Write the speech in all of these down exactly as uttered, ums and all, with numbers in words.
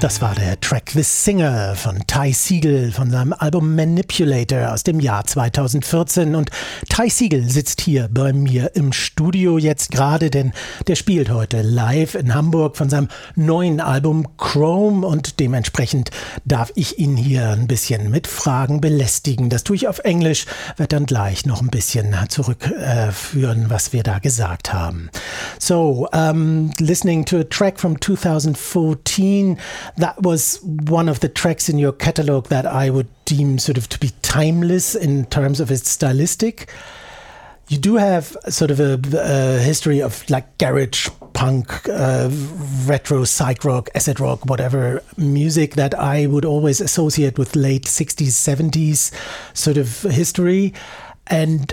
Das war der Track The Singer von Ty Segall von seinem Album Manipulator aus dem Jahr zweitausendvierzehn. Und Ty Segall sitzt hier bei mir im Studio jetzt gerade, denn der spielt heute live in Hamburg von seinem neuen Album Chrome und dementsprechend darf ich ihn hier ein bisschen mit Fragen belästigen. Das tue ich auf Englisch, werde dann gleich noch ein bisschen zurückführen, äh, was wir da gesagt haben. So, um, listening to a track from two thousand fourteen, that was one of the tracks in your catalog that I would deem sort of to be timeless in terms of its stylistic. You do have sort of a, a history of like garage punk, uh, retro, psych rock, acid rock, whatever music that I would always associate with late sixties, seventies sort of history. And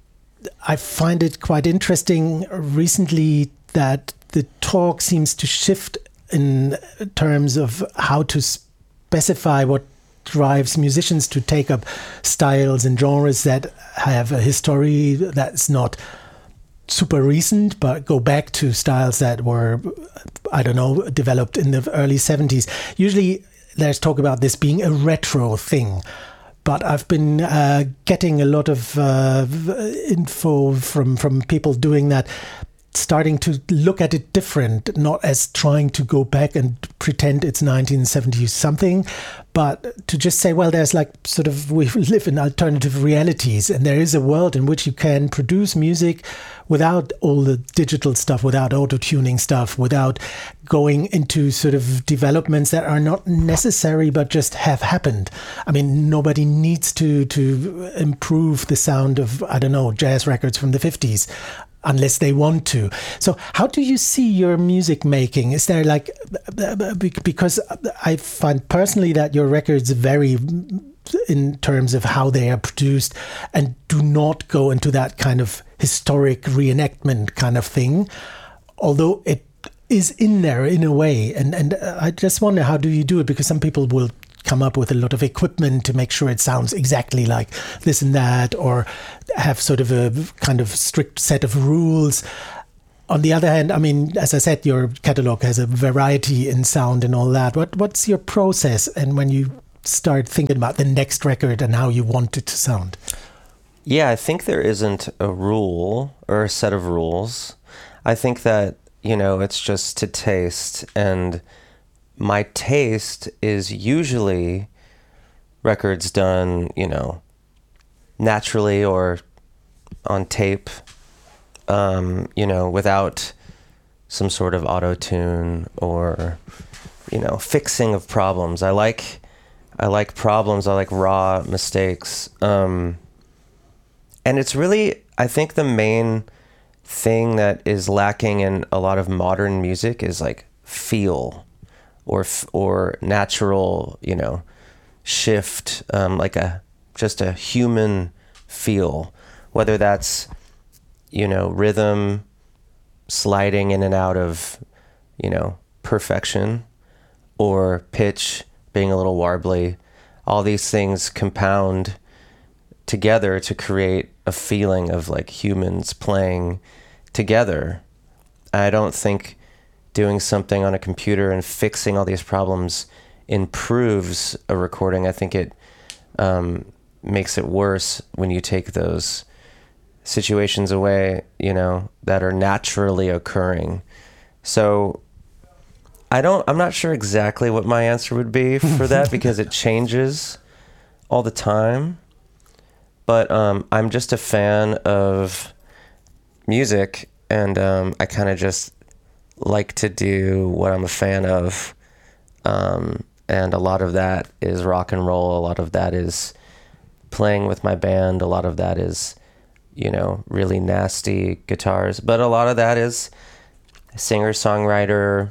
I find it quite interesting recently that the talk seems to shift in terms of how to specify what drives musicians to take up styles and genres that have a history that's not super recent, but go back to styles that were, I don't know, developed in the early seventies. Usually there's talk about this being a retro thing. But I've been uh, getting a lot of uh, info from, from people doing that, starting to look at it different, not as trying to go back and pretend it's nineteen seventies something, but to just say, well, there's like sort of, we live in alternative realities and there is a world in which you can produce music without all the digital stuff, without auto-tuning stuff, without going into sort of developments that are not necessary but just have happened. I mean, nobody needs to to improve the sound of, I don't know, jazz records from the fifties. Unless they want to. So how do you see your music making? Is there like, because I find personally that your records vary in terms of how they are produced and do not go into that kind of historic reenactment kind of thing, although it is in there in a way. And, and I just wonder, how do you do it? Because some people will come up with a lot of equipment to make sure it sounds exactly like this and that, or have sort of a kind of strict set of rules. On the other hand, I mean, as I said, your catalog has a variety in sound and all that. What what's your process, and when you start thinking about the next record and how you want it to sound? Yeah, I think there isn't a rule or a set of rules. I think that, you know, it's just to taste, and my taste is usually records done, you know, naturally or on tape, um, you know, without some sort of auto-tune or, you know, fixing of problems. I like, I like problems. I like raw mistakes. Um, and it's really, I think the main thing that is lacking in a lot of modern music is like feel. Or or natural, you know, shift, um, like a just a human feel, whether that's, you know, rhythm sliding in and out of, you know, perfection, or pitch being a little warbly. All these things compound together to create a feeling of like humans playing together. I don't think doing something on a computer and fixing all these problems improves a recording. I think it um, makes it worse when you take those situations away, you know, that are naturally occurring. So I don't, I'm not sure exactly what my answer would be for that because it changes all the time. But um, I'm just a fan of music, and um, I kind of just like to do what I'm a fan of, um, and a lot of that is rock and roll, a lot of that is playing with my band, a lot of that is, you know, really nasty guitars, but a lot of that is singer-songwriter,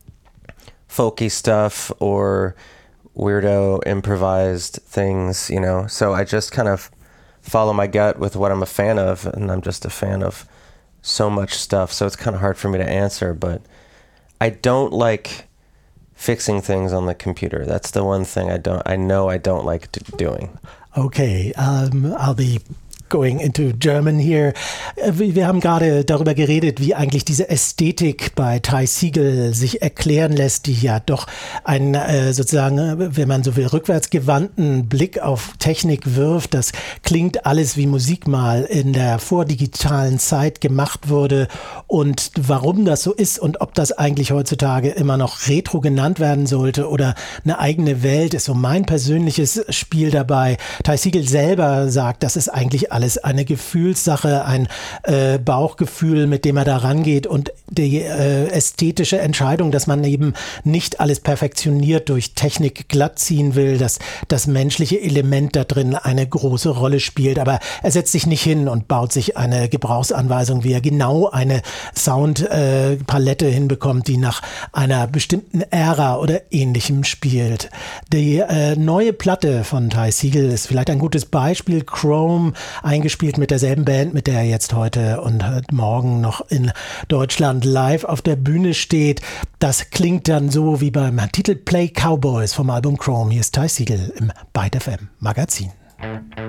folky stuff, or weirdo improvised things, you know. So I just kind of follow my gut with what I'm a fan of, and I'm just a fan of so much stuff, so it's kind of hard for me to answer. But I don't like fixing things on the computer. That's the one thing I don't I know I don't like to doing. Okay, um, I'll be going into German here. Wir haben gerade darüber geredet, wie eigentlich diese Ästhetik bei Ty Segall sich erklären lässt, die ja doch einen äh, sozusagen, wenn man so will, rückwärtsgewandten Blick auf Technik wirft. Das klingt alles wie Musik mal in der vordigitalen Zeit gemacht wurde, und warum das so ist und ob das eigentlich heutzutage immer noch Retro genannt werden sollte oder eine eigene Welt, ist so mein persönliches Spiel dabei. Ty Segall selber sagt, das ist eigentlich alles eine Gefühlssache, ein äh, Bauchgefühl, mit dem er da rangeht, und die äh, ästhetische Entscheidung, dass man eben nicht alles perfektioniert durch Technik glatt ziehen will, dass das menschliche Element da drin eine große Rolle spielt. Aber er setzt sich nicht hin und baut sich eine Gebrauchsanweisung, wie er genau eine Soundpalette äh, hinbekommt, die nach einer bestimmten Ära oder ähnlichem spielt. Die äh, neue Platte von Ty Segall ist vielleicht ein gutes Beispiel. Chrome, eingespielt mit derselben Band, mit der er jetzt heute und morgen noch in Deutschland live auf der Bühne steht. Das klingt dann so wie beim Titel Play Cowboys vom Album Chrome. Hier ist Ty Segall im Byte F M Magazin.